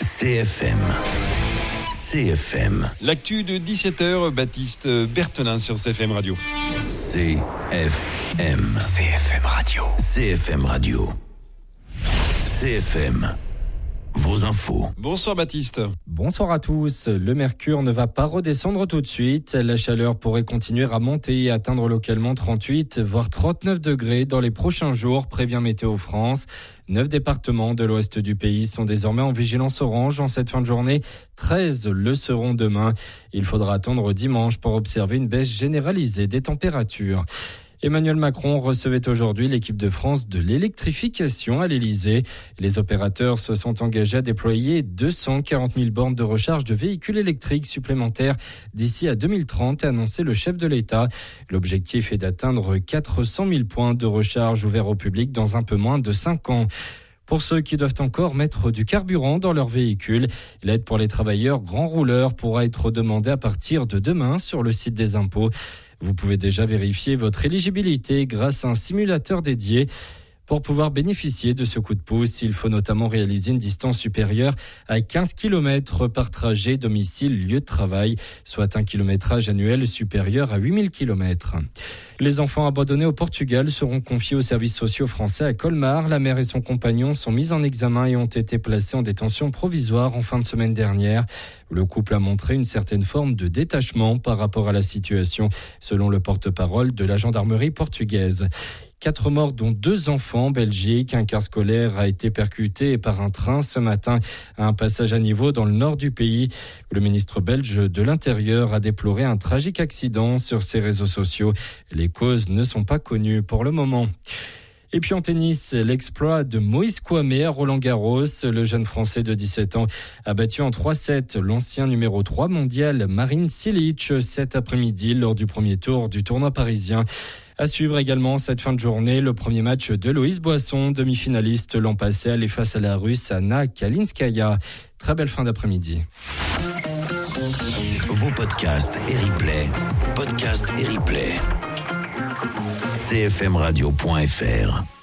CFM. L'actu de 17h, Baptiste Berthelin sur CFM Radio. CFM Radio. CFM. Vos infos. Bonsoir Baptiste. Bonsoir à tous. Le mercure ne va pas redescendre tout de suite. La chaleur pourrait continuer à monter et atteindre localement 38 voire 39 degrés dans les prochains jours, prévient Météo France. 9 départements de l'ouest du pays sont désormais en vigilance orange en cette fin de journée. 13 le seront demain. Il faudra attendre dimanche pour observer une baisse généralisée des températures. Emmanuel Macron recevait aujourd'hui l'équipe de France de l'électrification à l'Elysée. Les opérateurs se sont engagés à déployer 240 000 bornes de recharge de véhicules électriques supplémentaires d'ici à 2030, a annoncé le chef de l'État. L'objectif est d'atteindre 400 000 points de recharge ouverts au public dans un peu moins de 5 ans. Pour ceux qui doivent encore mettre du carburant dans leur véhicule, l'aide pour les travailleurs grands rouleurs pourra être demandée à partir de demain sur le site des impôts. Vous pouvez déjà vérifier votre éligibilité grâce à un simulateur dédié. Pour pouvoir bénéficier de ce coup de pouce, il faut notamment réaliser une distance supérieure à 15 km par trajet domicile-lieu de travail, soit un kilométrage annuel supérieur à 8000 km. Les enfants abandonnés au Portugal seront confiés aux services sociaux français à Colmar. La mère et son compagnon sont mis en examen et ont été placés en détention provisoire en fin de semaine dernière. Le couple a montré une certaine forme de détachement par rapport à la situation, selon le porte-parole de la gendarmerie portugaise. 4 morts, dont 2 enfants en Belgique. Un car scolaire a été percuté par un train ce matin à un passage à niveau dans le nord du pays. Le ministre belge de l'Intérieur a déploré un tragique accident sur ses réseaux sociaux. Les causes ne sont pas connues pour le moment. Et puis en tennis, l'exploit de Moïse Kouamé à Roland-Garros. Le jeune Français de 17 ans a battu en 3-7 l'ancien numéro 3 mondial Marin Cilic cet après-midi lors du premier tour du tournoi parisien. À suivre également cette fin de journée, le premier match de Loïs Boisson, demi-finaliste l'an passé, allait face à la Russe Anna Kalinskaya. Très belle fin d'après-midi. Vos podcasts et replays. CFMradio.fr